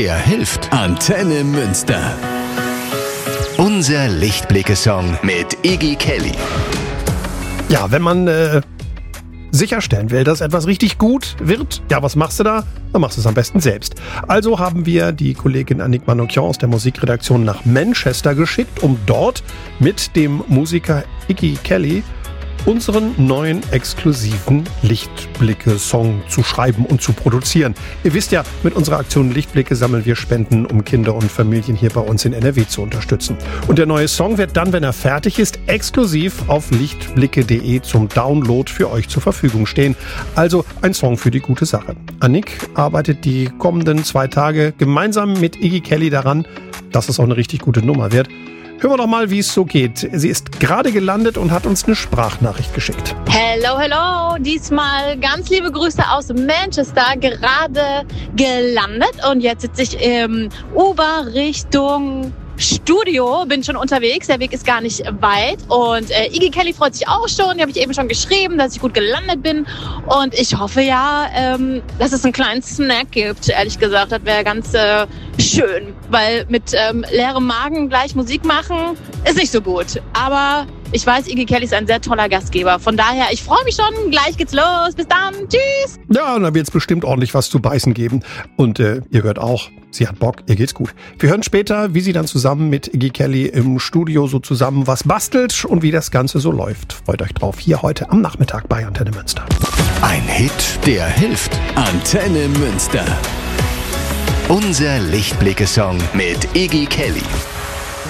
der hilft. Antenne Münster. Unser Lichtblicke-Song mit Iggy Kelly. Ja, wenn man sicherstellen will, dass etwas richtig gut wird, ja, was machst du da? Dann machst du es am besten selbst. Also haben wir die Kollegin Annick Manoukian aus der Musikredaktion nach Manchester geschickt, um dort mit dem Musiker Iggy Kelly unseren neuen exklusiven Lichtblicke-Song zu schreiben und zu produzieren. Ihr wisst ja, mit unserer Aktion Lichtblicke sammeln wir Spenden, um Kinder und Familien hier bei uns in NRW zu unterstützen. Und der neue Song wird dann, wenn er fertig ist, exklusiv auf lichtblicke.de zum Download für euch zur Verfügung stehen. Also ein Song für die gute Sache. Annick arbeitet die kommenden 2 Tage gemeinsam mit Iggy Kelly daran, dass es auch eine richtig gute Nummer wird. Hören wir doch mal, wie es so geht. Sie ist gerade gelandet und hat uns eine Sprachnachricht geschickt. Hello, hello. Diesmal ganz liebe Grüße aus Manchester. Gerade gelandet und jetzt sitze ich im Uber Richtung Studio, bin schon unterwegs, der Weg ist gar nicht weit und Iggy Kelly freut sich auch schon, die habe ich eben schon geschrieben, dass ich gut gelandet bin und ich hoffe ja, dass es einen kleinen Snack gibt, ehrlich gesagt, das wäre ganz schön, weil mit leerem Magen gleich Musik machen ist nicht so gut, aber ich weiß, Iggy Kelly ist ein sehr toller Gastgeber, von daher, ich freue mich schon, gleich geht's los, bis dann, tschüss! Ja, und da wird es bestimmt ordentlich was zu beißen geben und ihr hört auch, sie hat Bock, ihr geht's gut. Wir hören später, wie sie dann zusammen mit Iggy Kelly im Studio so zusammen was bastelt und wie das Ganze so läuft. Freut euch drauf, hier heute am Nachmittag bei Antenne Münster. Ein Hit, der hilft. Antenne Münster. Unser Lichtblicke-Song mit Iggy Kelly.